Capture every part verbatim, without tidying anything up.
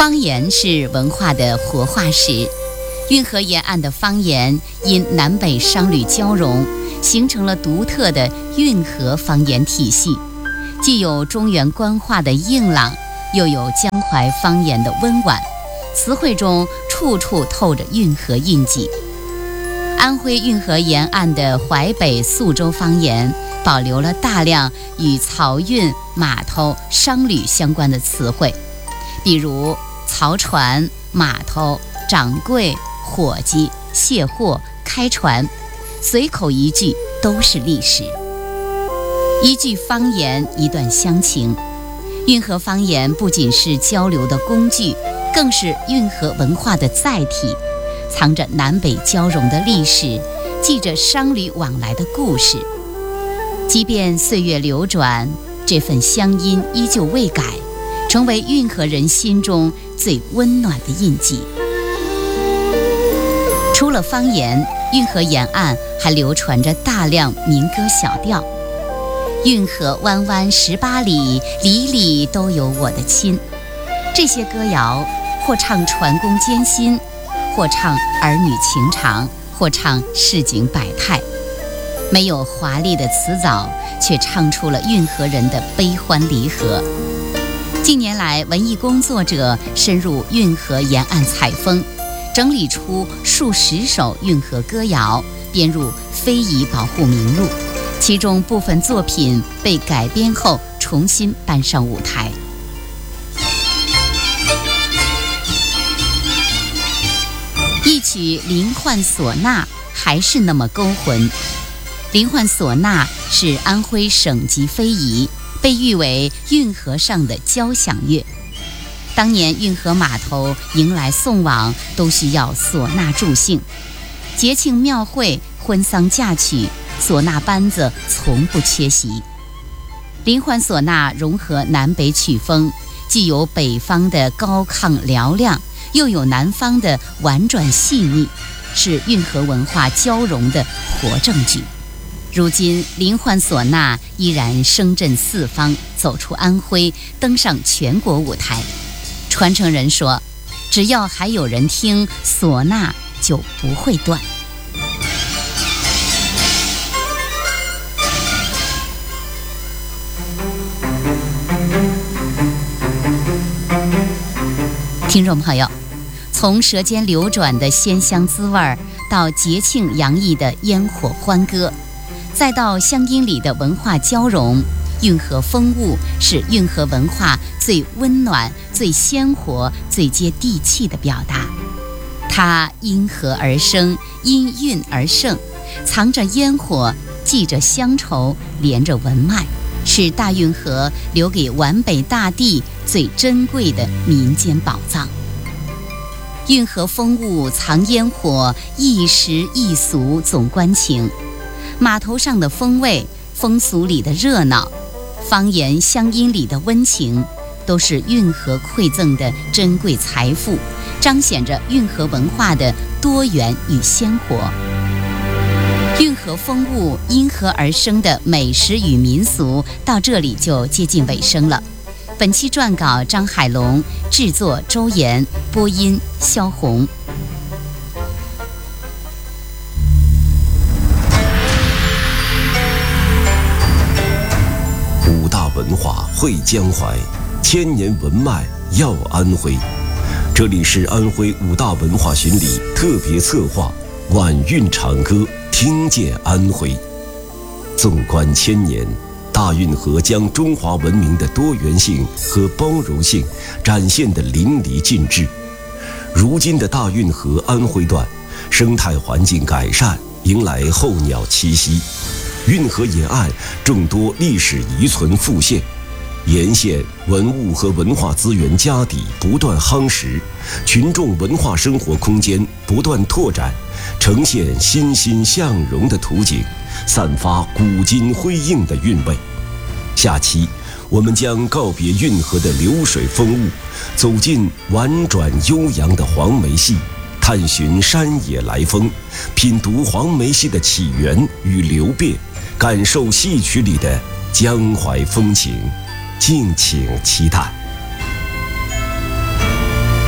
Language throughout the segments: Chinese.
方言是文化的活化石，运河沿岸的方言因南北商旅交融，形成了独特的运河方言体系，既有中原官话的硬朗，又有江淮方言的温婉，词汇中处处透着运河印记。安徽运河沿岸的淮北宿州方言保留了大量与漕运、码头、商旅相关的词汇，比如漕船、码头、掌柜、伙计、卸货、开船，随口一句都是历史。一句方言，一段乡情。运河方言不仅是交流的工具，更是运河文化的载体，藏着南北交融的历史，记着商旅往来的故事。即便岁月流转，这份乡音依旧未改，成为运河人心中最温暖的印记。除了方言，运河沿岸还流传着大量民歌小调。运河弯弯十八里，里里都有我的亲。这些歌谣或唱船工艰辛，或唱儿女情长，或唱市井百态，没有华丽的词藻，却唱出了运河人的悲欢离合。近年来，文艺工作者深入运河沿岸采风，整理出数十首运河歌谣，编入非遗保护名录，其中部分作品被改编后重新搬上舞台。一曲林奂唢呐还是那么勾魂。林奂唢呐是安徽省级非遗，被誉为运河上的交响乐。当年运河码头迎来送往都需要唢呐助兴，节庆庙会、婚丧嫁娶，唢呐班子从不缺席。林奂唢呐融合南北曲风，既有北方的高亢嘹亮，又有南方的婉转细腻，是运河文化交融的活证据。如今林奂唢呐依然声震四方，走出安徽，登上全国舞台。传承人说，只要还有人听，唢呐就不会断。听众朋友，从舌尖流转的鲜香滋味，到节庆洋溢的烟火欢歌，再到乡音里的文化交融，运河风物是运河文化最温暖、最鲜活、最接地气的表达。它因河而生，因运而盛，藏着烟火，系着乡愁，连着文脉，是大运河留给皖北大地最珍贵的民间宝藏。运河风物藏烟火，一时一俗总关情。码头上的风味，风俗里的热闹，方言乡音里的温情，都是运河馈赠的珍贵财富，彰显着运河文化的多元与鲜活。运河风物因河而生的美食与民俗到这里就接近尾声了。本期撰稿张海龙，制作周岩，播音萧红。 五大文化汇江淮，千年文脉耀安徽。这里是安徽五大文化巡礼特别策划《晚运长歌，听见安徽》。纵观千年，大运河将中华文明的多元性和包容性展现得淋漓尽致。如今的大运河安徽段，生态环境改善，迎来候鸟栖息。运河沿岸众多历史遗存复现，沿线文物和文化资源家底不断夯实，群众文化生活空间不断拓展，呈现欣欣向荣的图景，散发古今辉映的韵味。下期我们将告别运河的流水风物，走进婉转悠扬的黄梅戏，探寻山野来风，品读黄梅戏的起源与流变，感受戏曲里的江淮风情，敬请期待。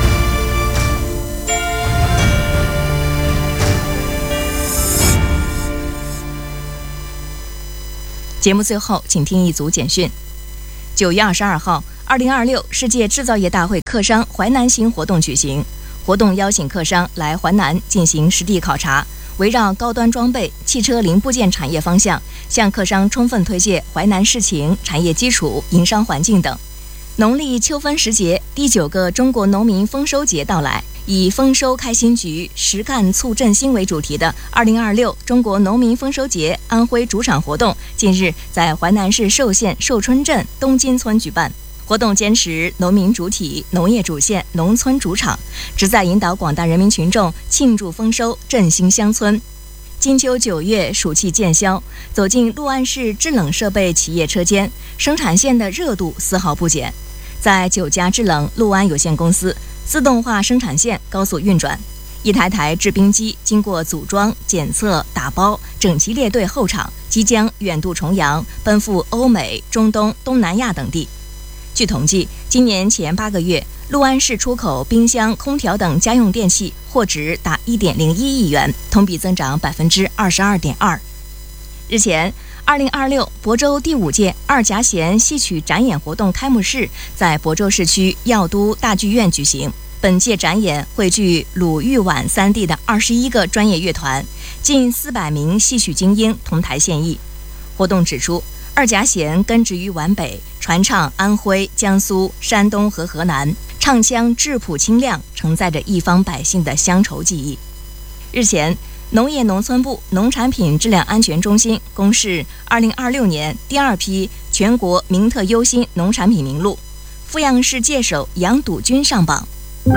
节目最后，请听一组简讯。九月二十二号，二零二六世界制造业大会客商淮南行活动举行。活动邀请客商来淮南进行实地考察，围绕高端装备、汽车零部件产业方向，向客商充分推介淮南市情、产业基础、营商环境等。农历秋分时节，第九个中国农民丰收节到来。以丰收开新局、实干促振兴为主题的二零二六中国农民丰收节安徽主场活动，近日在淮南市寿县寿春镇东金村举办。活动坚持农民主体、农业主线、农村主场，旨在引导广大人民群众庆祝丰收、振兴乡村。金秋九月，暑气渐消，走进六安市制冷设备企业车间，生产线的热度丝毫不减。在九家制冷六安有限公司，自动化生产线高速运转，一台台制冰机经过组装、检测、打包，整齐列队候场，即将远渡重洋，奔赴欧美、中东、东南亚等地。据统计，今年前八个月，六安市出口冰箱、空调等家用电器货值达一点零一亿元，同比增长百分之二十二点二。日前，二零二六亳州第五届二甲弦戏曲展演活动开幕式在亳州市区耀都大剧院举行。本届展演汇聚鲁豫皖三地的二十一个专业乐团，近四百名戏曲精英同台献艺。活动指出，二甲弦根植于皖北，传唱安徽、江苏、山东和河南，唱腔质朴清亮，承载着一方百姓的乡愁记忆。日前，农业农村部农产品质量安全中心公示二零二六年第二批全国名特优新农产品名录，阜阳市界首杨笃菌上榜。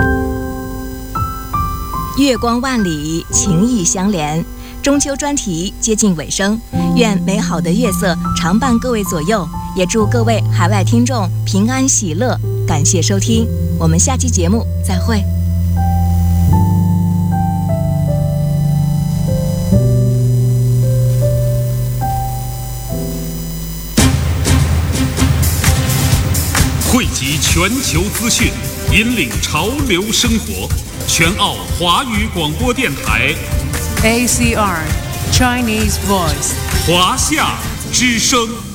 月光万里，情意相连。中秋专题接近尾声，愿美好的月色常伴各位左右，也祝各位海外听众平安喜乐。感谢收听，我们下期节目再会。 汇集全球资讯，引领潮流生活。全澳华语广播电台 A C R Chinese Voice 华夏之声。